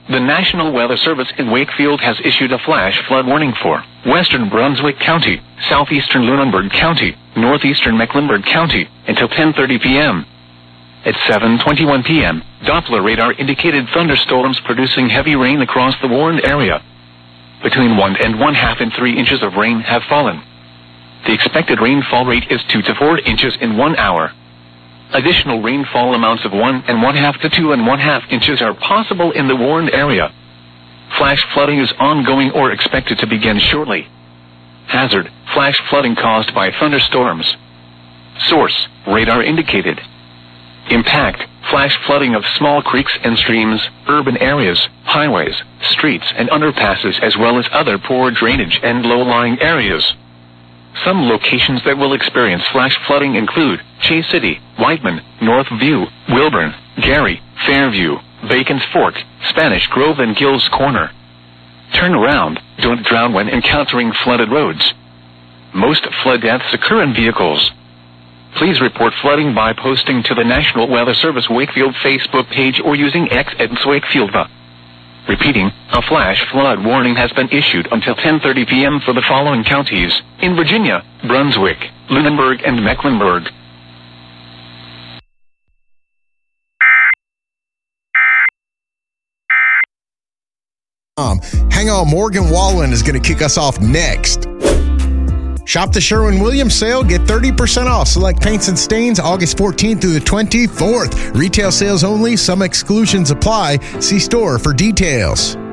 The National Weather Service in Wakefield has issued a flash flood warning for western Brunswick County, southeastern Lunenburg County, northeastern Mecklenburg County, until 10:30 p.m. At 7:21 p.m., Doppler radar indicated thunderstorms producing heavy rain across the warned area. Between 1 1/2 and 3 inches of rain have fallen. The expected rainfall rate is 2 to 4 inches in 1 hour. Additional rainfall amounts of 1 1/2 to 2 1/2 inches are possible in the warned area. Flash flooding is ongoing or expected to begin shortly. Hazard: flash flooding caused by thunderstorms. Source: radar indicated. Impact: flash flooding of small creeks and streams, urban areas, highways, streets and underpasses, as well as other poor drainage and low-lying areas. Some locations that will experience flash flooding include Chase City, Whiteman, Northview, Wilburn, Gary, Fairview, Bacon's Fork, Spanish Grove and Gills Corner. Turn around, don't drown when encountering flooded roads. Most flood deaths occur in vehicles. Please report flooding by posting to the National Weather Service Wakefield Facebook page or using X at @WakefieldVA. Repeating, a flash flood warning has been issued until 10:30 p.m. for the following counties: in Virginia, Brunswick, Lunenburg, and Mecklenburg. Hang on, Morgan Wallen is going to kick us off next. Shop the Sherwin-Williams sale. Get 30% off select paints and stains August 14th through the 24th. Retail sales only. Some exclusions apply. See store for details.